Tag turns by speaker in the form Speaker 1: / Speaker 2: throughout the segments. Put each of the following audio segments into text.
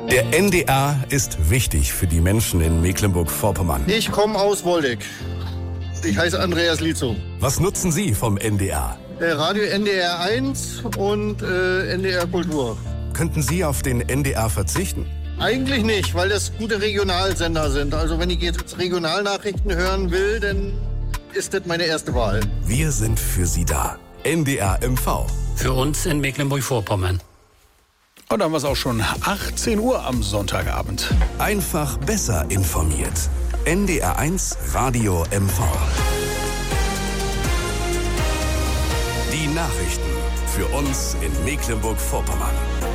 Speaker 1: Der NDR ist wichtig für die Menschen in Mecklenburg-Vorpommern.
Speaker 2: Ich komme aus Woldeck. Ich heiße Andreas Lietzow.
Speaker 1: Was nutzen Sie vom NDR?
Speaker 2: Radio NDR 1 und NDR Kultur.
Speaker 1: Könnten Sie auf den NDR verzichten?
Speaker 2: Eigentlich nicht, weil das gute Regionalsender sind. Also wenn ich jetzt Regionalnachrichten hören will, dann ist das meine erste Wahl.
Speaker 1: Wir sind für Sie da. NDR MV.
Speaker 3: Für uns in Mecklenburg-Vorpommern.
Speaker 4: Und dann haben wir es auch schon 18 Uhr am Sonntagabend.
Speaker 1: Einfach besser informiert. NDR 1 Radio MV. Die Nachrichten für uns in Mecklenburg-Vorpommern.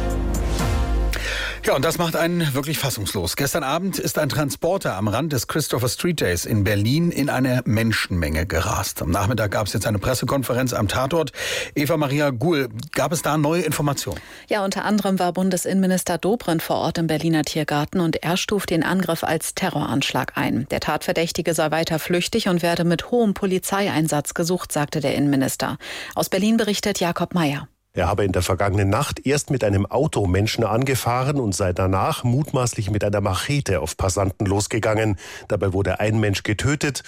Speaker 4: Ja, und das macht einen wirklich fassungslos. Gestern Abend ist ein Transporter am Rand des Christopher Street Days in Berlin in eine Menschenmenge gerast. Am Nachmittag gab es jetzt eine Pressekonferenz am Tatort. Eva-Maria Guhl, gab es da neue Informationen?
Speaker 5: Ja, unter anderem war Bundesinnenminister Dobrindt vor Ort im Berliner Tiergarten und er stuft den Angriff als Terroranschlag ein. Der Tatverdächtige sei weiter flüchtig und werde mit hohem Polizeieinsatz gesucht, sagte der Innenminister. Aus Berlin berichtet Jakob Meyer.
Speaker 6: Er habe in der vergangenen Nacht erst mit einem Auto Menschen angefahren und sei danach mutmaßlich mit einer Machete auf Passanten losgegangen. Dabei wurde ein Mensch getötet,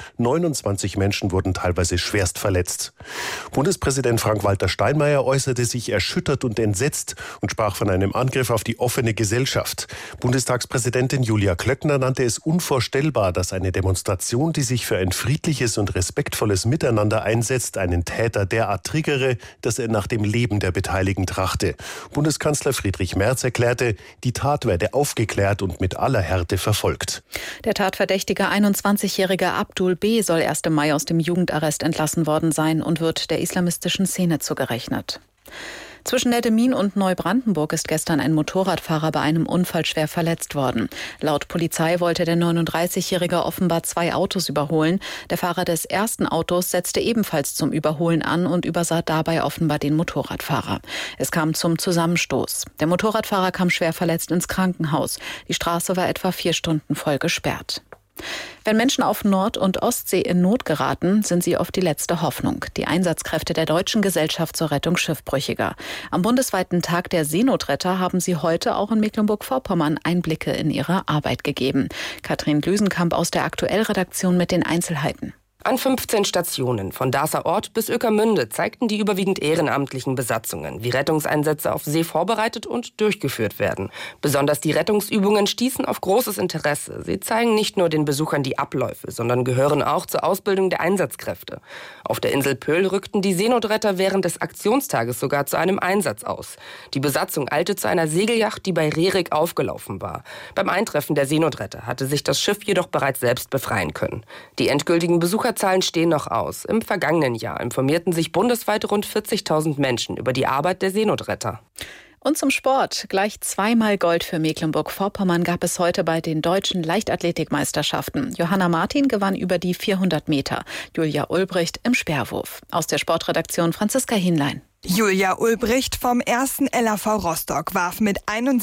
Speaker 6: 29 Menschen wurden teilweise schwerst verletzt. Bundespräsident Frank-Walter Steinmeier äußerte sich erschüttert und entsetzt und sprach von einem Angriff auf die offene Gesellschaft. Bundestagspräsidentin Julia Klöckner nannte es unvorstellbar, dass eine Demonstration, die sich für ein friedliches und respektvolles Miteinander einsetzt, einen Täter derart triggere, dass er nach dem Leben der Beteiligten trachte. Bundeskanzler Friedrich Merz erklärte, die Tat werde aufgeklärt und mit aller Härte verfolgt.
Speaker 5: Der tatverdächtige 21-jährige Abdul B. soll erst im Mai aus dem Jugendarrest entlassen worden sein und wird der islamistischen Szene zugerechnet. Zwischen Nettemin und Neubrandenburg ist gestern ein Motorradfahrer bei einem Unfall schwer verletzt worden. Laut Polizei wollte der 39-Jährige offenbar 2 Autos überholen. Der Fahrer des ersten Autos setzte ebenfalls zum Überholen an und übersah dabei offenbar den Motorradfahrer. Es kam zum Zusammenstoß. Der Motorradfahrer kam schwer verletzt ins Krankenhaus. Die Straße war etwa 4 Stunden voll gesperrt. Wenn Menschen auf Nord- und Ostsee in Not geraten, sind sie oft die letzte Hoffnung. Die Einsatzkräfte der Deutschen Gesellschaft zur Rettung Schiffbrüchiger. Am bundesweiten Tag der Seenotretter haben sie heute auch in Mecklenburg-Vorpommern Einblicke in ihre Arbeit gegeben. Katrin Lüsenkamp aus der Aktuell-Redaktion mit den Einzelheiten.
Speaker 7: An 15 Stationen, von Darßerort bis Ueckermünde, zeigten die überwiegend ehrenamtlichen Besatzungen, wie Rettungseinsätze auf See vorbereitet und durchgeführt werden. Besonders die Rettungsübungen stießen auf großes Interesse. Sie zeigen nicht nur den Besuchern die Abläufe, sondern gehören auch zur Ausbildung der Einsatzkräfte. Auf der Insel Pöhl rückten die Seenotretter während des Aktionstages sogar zu einem Einsatz aus. Die Besatzung eilte zu einer Segelyacht, die bei Rerik aufgelaufen war. Beim Eintreffen der Seenotretter hatte sich das Schiff jedoch bereits selbst befreien können. Die endgültigen Besucherzahlen stehen noch aus. Im vergangenen Jahr informierten sich bundesweit rund 40.000 Menschen über die Arbeit der Seenotretter.
Speaker 5: Und zum Sport. Gleich 2-mal Gold für Mecklenburg-Vorpommern gab es heute bei den deutschen Leichtathletikmeisterschaften. Johanna Martin gewann über die 400 Meter. Julia Ulbricht im Speerwurf. Aus der Sportredaktion Franziska Hinlein.
Speaker 8: Julia Ulbricht vom 1. LAV Rostock warf mit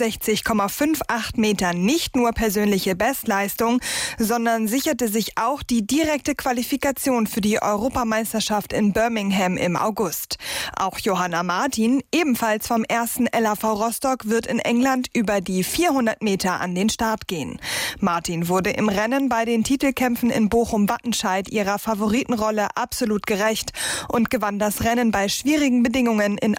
Speaker 8: 61,58 Metern nicht nur persönliche Bestleistung, sondern sicherte sich auch die direkte Qualifikation für die Europameisterschaft in Birmingham im August. Auch Johanna Martin, ebenfalls vom 1. LAV Rostock, wird in England über die 400 Meter an den Start gehen. Martin wurde im Rennen bei den Titelkämpfen in Bochum-Wattenscheid ihrer Favoritenrolle absolut gerecht und gewann das Rennen bei schwierigen Bedingungen in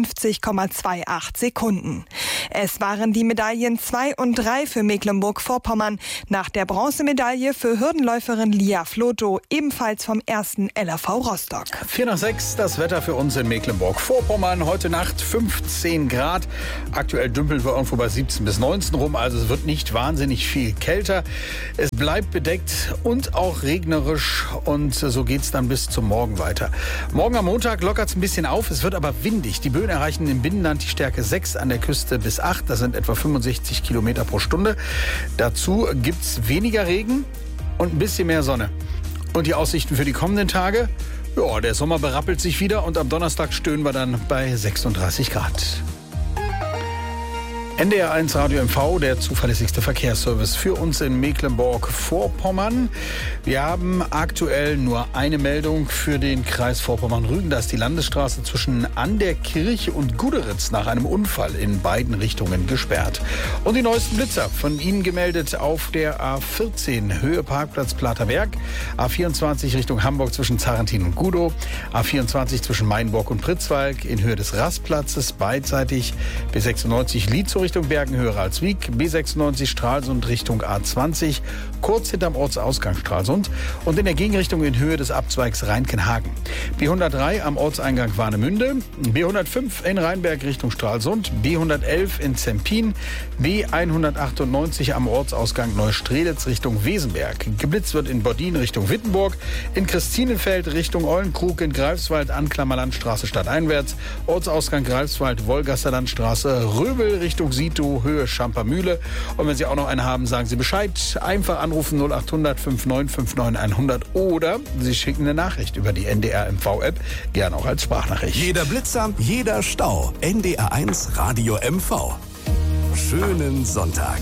Speaker 8: 51,28 Sekunden. Es waren die Medaillen 2 und 3 für Mecklenburg-Vorpommern, nach der Bronzemedaille für Hürdenläuferin Lia Floto, ebenfalls vom 1. LAV Rostock.
Speaker 4: 4:05, das Wetter für uns in Mecklenburg-Vorpommern. Heute Nacht 15 Grad. Aktuell dümpeln wir irgendwo bei 17 bis 19 rum, also es wird nicht wahnsinnig viel kälter. Es bleibt bedeckt und auch regnerisch und so geht es dann bis zum Morgen weiter. Morgen am Montag lockert es ein bisschen auf, es wird aber windig. Die Böen erreichen im Binnenland die Stärke 6, an der Küste bis 8. Das sind etwa 65 Kilometer pro Stunde. Dazu gibt es weniger Regen und ein bisschen mehr Sonne. Und die Aussichten für die kommenden Tage? Ja, der Sommer berappelt sich wieder und am Donnerstag stöhnen wir dann bei 36 Grad. NDR1 Radio MV, der zuverlässigste Verkehrsservice für uns in Mecklenburg-Vorpommern. Wir haben aktuell nur eine Meldung für den Kreis Vorpommern-Rügen. Da ist die Landesstraße zwischen An der Kirche und Guderitz nach einem Unfall in beiden Richtungen gesperrt. Und die neuesten Blitzer von Ihnen gemeldet auf der A14 Höhe Parkplatz Platerberg, A24 Richtung Hamburg zwischen Zarrentin und Gudow, A24 zwischen Mainburg und Pritzwalk in Höhe des Rastplatzes, beidseitig B96 Lietzow Richtung Bergen-Höhe-Ralswiek, B96 Stralsund Richtung A20, kurz hinterm Ortsausgang Stralsund und in der Gegenrichtung in Höhe des Abzweigs Rheinkenhagen. B103 am Ortseingang Warnemünde, B105 in Rheinberg Richtung Stralsund, B111 in Zempin, B198 am Ortsausgang Neustrelitz Richtung Wesenberg. Geblitzt wird in Bordin Richtung Wittenburg, in Christinefeld Richtung Eulenkrug, in Greifswald Anklammerlandstraße stadteinwärts, Ortsausgang Greifswald Wolgasterlandstraße, Röbel Richtung Sito, Höhe Schampermühle. Und wenn Sie auch noch einen haben, sagen Sie Bescheid. Einfach anrufen 0800 5959 100 oder Sie schicken eine Nachricht über die NDR MV-App, gerne auch als Sprachnachricht.
Speaker 1: Jeder Blitzer, jeder Stau. NDR1 Radio MV. Schönen Sonntag.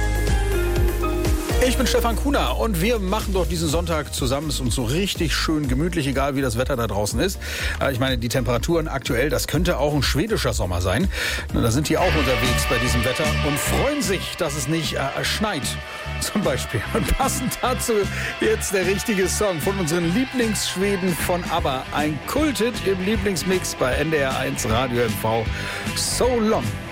Speaker 4: Ich bin Stefan Kuhner und wir machen doch diesen Sonntag zusammen. Es ist uns so richtig schön gemütlich, egal wie das Wetter da draußen ist. Ich meine, die Temperaturen aktuell, das könnte auch ein schwedischer Sommer sein. Da sind die auch unterwegs bei diesem Wetter und freuen sich, dass es nicht schneit. Zum Beispiel. Und passend dazu jetzt der richtige Song von unseren Lieblingsschweden von ABBA. Ein Kulthit im Lieblingsmix bei NDR1 Radio MV. So Long.